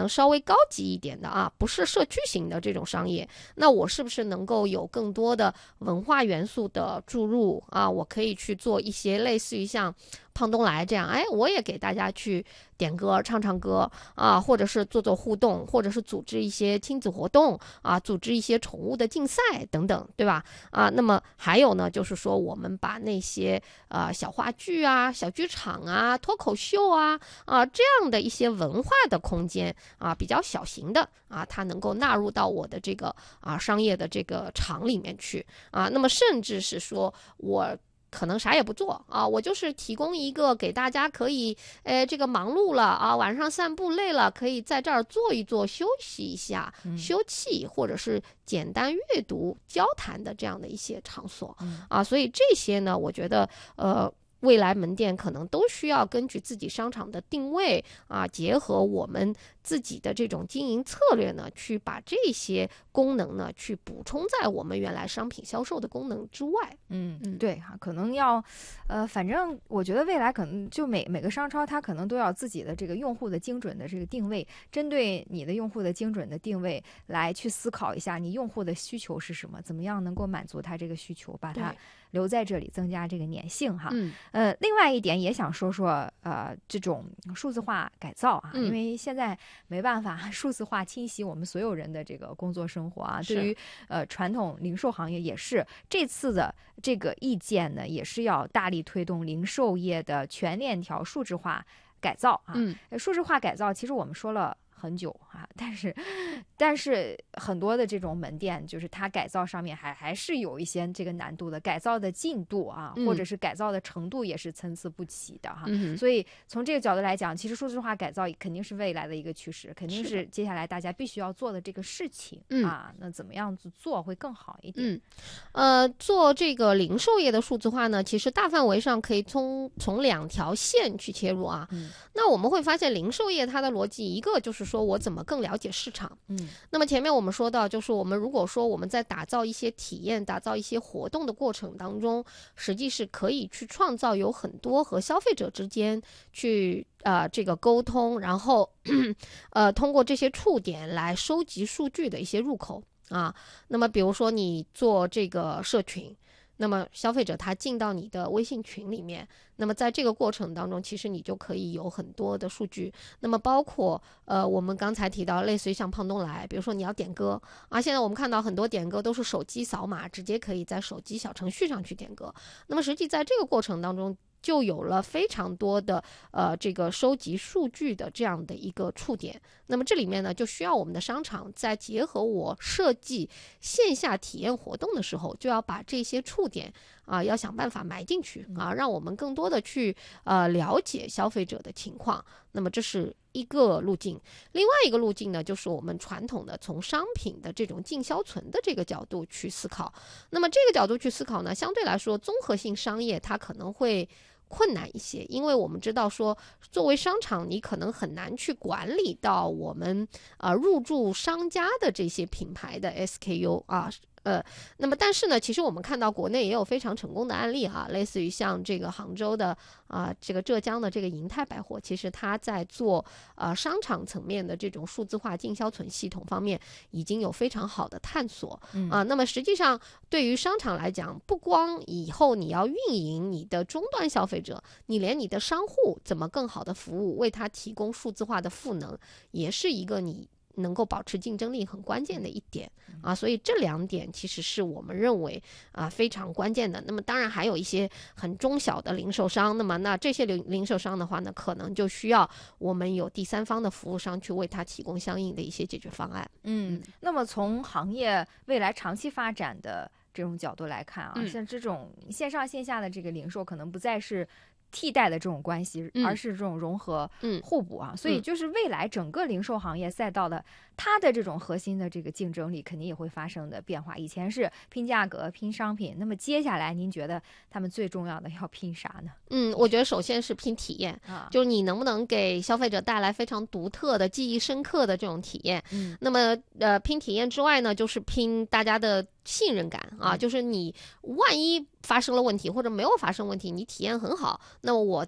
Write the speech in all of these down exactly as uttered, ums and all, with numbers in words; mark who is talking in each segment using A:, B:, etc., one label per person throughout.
A: 能稍微高级一点的啊，不是社区型的这种商业，那我是不是能够有更多的文化元素的注入啊？我可以去做一些类似于像胖东来这样，哎，我也给大家去点歌、唱唱歌啊，或者是做做互动，或者是组织一些亲子活动啊，组织一些宠物的竞赛等等，对吧？啊，那么还有呢，就是说我们把那些呃小话剧啊、小剧场啊、脱口秀啊啊这样的一些文化的空间啊，比较小型的啊，它能够纳入到我的这个啊商业的这个场里面去啊，那么甚至是说我可能啥也不做啊，我就是提供一个给大家可以，呃，这个忙碌了啊，晚上散步累了，可以在这儿坐一坐，休息一下，休憩，或者是简单阅读、交谈的这样的一些场所啊，所以这些呢，我觉得呃。未来门店可能都需要根据自己商场的定位啊，结合我们自己的这种经营策略呢，去把这些功能呢，去补充在我们原来商品销售的功能之外。
B: 嗯嗯，对哈，可能要，呃，反正我觉得未来可能就每每个商超它可能都要自己的这个用户的精准的这个定位，针对你的用户的精准的定位来去思考一下你用户的需求是什么，怎么样能够满足他这个需求，把它留在这里，增加这个粘性哈。
A: 嗯。
B: 呃，另外一点也想说说，呃，这种数字化改造啊，
A: 嗯、
B: 因为现在没办法，数字化侵袭我们所有人的这个工作生活啊。对于呃传统零售行业也是，这次的这个意见呢，也是要大力推动零售业的全链条数字化改造啊。
A: 嗯，
B: 数字化改造其实我们说了很久啊，但是但是很多的这种门店，就是它改造上面还还是有一些这个难度的，改造的进度啊，
A: 嗯、
B: 或者是改造的程度也是参差不齐的哈。
A: 嗯、
B: 所以从这个角度来讲，其实数字化改造肯定是未来的一个趋势，肯定是接下来大家必须要做的这个事情啊。那怎么样子做会更好一点？
A: 嗯，呃，做这个零售业的数字化呢，其实大范围上可以从从两条线去切入啊。
B: 嗯，
A: 那我们会发现零售业它的逻辑，一个就是说我怎么更了解市场。
B: 嗯，
A: 那么前面我们说到，就是我们如果说我们在打造一些体验、打造一些活动的过程当中，实际是可以去创造有很多和消费者之间去呃这个沟通，然后呃通过这些触点来收集数据的一些入口啊。那么比如说你做这个社群，那么消费者他进到你的微信群里面，那么在这个过程当中，其实你就可以有很多的数据。那么包括呃，我们刚才提到，类似于像胖东来，比如说你要点歌啊，现在我们看到很多点歌都是手机扫码，直接可以在手机小程序上去点歌。那么实际在这个过程当中，就有了非常多的呃这个收集数据的这样的一个触点。那么这里面呢，就需要我们的商场在结合我设计线下体验活动的时候，就要把这些触点啊、呃，要想办法埋进去啊，让我们更多的去呃了解消费者的情况。那么这是一个路径，另外一个路径呢，就是我们传统的从商品的这种进销存的这个角度去思考。那么这个角度去思考呢，相对来说综合性商业它可能会困难一些，因为我们知道说作为商场你可能很难去管理到我们呃入驻商家的这些品牌的 S K U 啊。呃，那么但是呢，其实我们看到国内也有非常成功的案例哈、啊，类似于像这个杭州的啊、呃，这个浙江的这个银泰百货，其实它在做呃商场层面的这种数字化进销存系统方面已经有非常好的探索啊、
B: 嗯
A: 呃。那么实际上对于商场来讲，不光以后你要运营你的终端消费者，你连你的商户怎么更好的服务，为他提供数字化的赋能，也是一个你能够保持竞争力很关键的一点啊，所以这两点其实是我们认为啊非常关键的。那么当然还有一些很中小的零售商，那么那这些零零售商的话呢，可能就需要我们有第三方的服务商去为他提供相应的一些解决方案。
B: 嗯，那么从行业未来长期发展的这种角度来看啊，
A: 嗯、
B: 像这种线上线下的这个零售可能不再是替代的这种关系，
A: 嗯、
B: 而是这种融合互补啊、
A: 嗯、
B: 所以就是未来整个零售行业赛道的它的这种核心的这个竞争力肯定也会发生的变化。以前是拼价格拼商品，那么接下来您觉得他们最重要的要拼啥呢？
A: 嗯，我觉得首先是拼体验啊，就是你能不能给消费者带来非常独特的记忆深刻的这种体验。
B: 嗯，
A: 那么呃拼体验之外呢，就是拼大家的信任感啊，
B: 嗯、
A: 就是你万一发生了问题或者没有发生问题，你体验很好，那么我的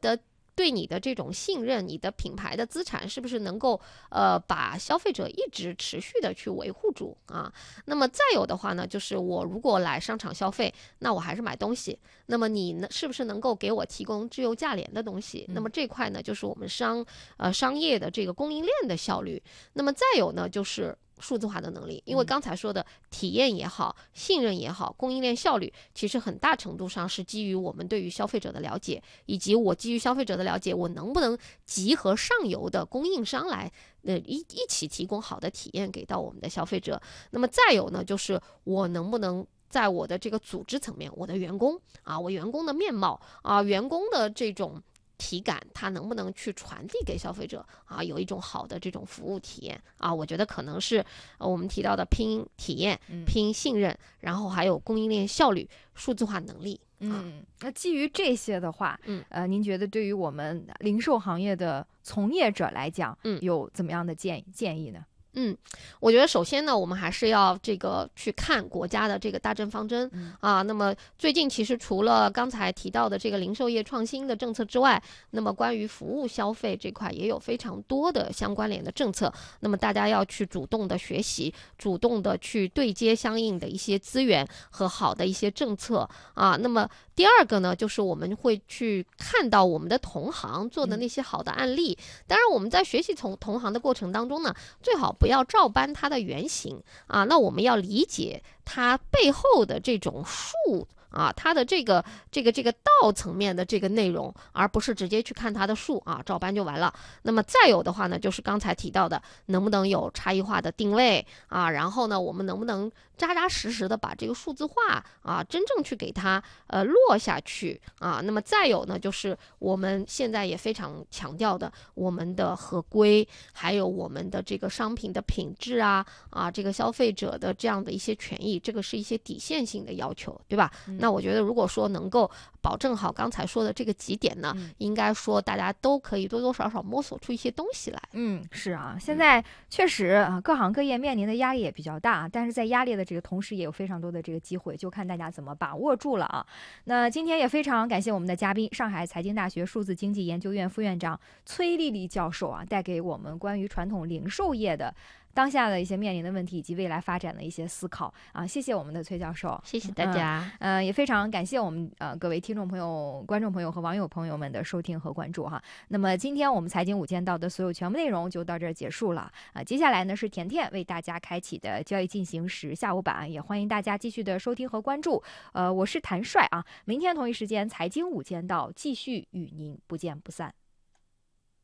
A: 对你的这种信任，你的品牌的资产是不是能够呃把消费者一直持续的去维护住啊？那么再有的话呢，就是我如果来商场消费，那我还是买东西，那么你呢是不是能够给我提供质优价廉的东西？那么这块呢，就是我们商呃商业的这个供应链的效率。那么再有呢，就是数字化的能力，因为刚才说的体验也好，信任也好，供应链效率，其实很大程度上是基于我们对于消费者的了解，以及我基于消费者的了解，我能不能集合上游的供应商来，呃一一起提供好的体验给到我们的消费者。那么再有呢，就是我能不能在我的这个组织层面，我的员工啊，我员工的面貌啊，员工的这种体感，它能不能去传递给消费者啊？有一种好的这种服务体验啊，我觉得可能是、呃、我们提到的拼体验、拼信任，然后还有供应链效率、数字化能力。
B: 嗯，那基于这些的话，
A: 嗯，
B: 呃，您觉得对于我们零售行业的从业者来讲，
A: 嗯，
B: 有怎么样的建建议呢？
A: 嗯，我觉得首先呢，我们还是要这个去看国家的这个大政方针、
B: 嗯、
A: 啊。那么最近其实除了刚才提到的这个零售业创新的政策之外，那么关于服务消费这块也有非常多的相关联的政策。那么大家要去主动的学习，主动的去对接相应的一些资源和好的一些政策啊。那么第二个呢，就是我们会去看到我们的同行做的那些好的案例。当然，我们在学习从同行的过程当中呢，最好不要照搬它的原型啊。那我们要理解它背后的这种术啊，它的这个这个这个道层面的这个内容，而不是直接去看它的术啊，照搬就完了。那么再有的话呢，就是刚才提到的，能不能有差异化的定位啊？然后呢，我们能不能扎扎实实的把这个数字化啊，真正去给它呃落下去啊？那么再有呢，就是我们现在也非常强调的，我们的合规，还有我们的这个商品的品质啊啊，这个消费者的这样的一些权益，这个是一些底线性的要求，对吧？嗯、那我觉得如果说能够保证好刚才说的这个几点呢，嗯、应该说大家都可以多多少少摸索出一些东西来。
B: 嗯，是啊，现在确实啊，各行各业面临的压力也比较大，但是在压力的这个同时，也有非常多的这个机会，就看大家怎么把握住了啊。那今天也非常感谢我们的嘉宾，上海财经大学数字经济研究院副院长崔丽丽教授啊，带给我们关于传统零售业的当下的一些面临的问题以及未来发展的一些思考啊，谢谢我们的崔教授，
A: 谢谢大家。
B: 嗯、呃，也非常感谢我们呃各位听众朋友、观众朋友和网友朋友们的收听和关注哈。那么今天我们财经五间道的所有全部内容就到这儿结束了啊。接下来呢是甜甜为大家开启的交易进行时下午版，也欢迎大家继续的收听和关注。呃，我是谭帅啊，明天同一时间财经五间道继续与您不见不散。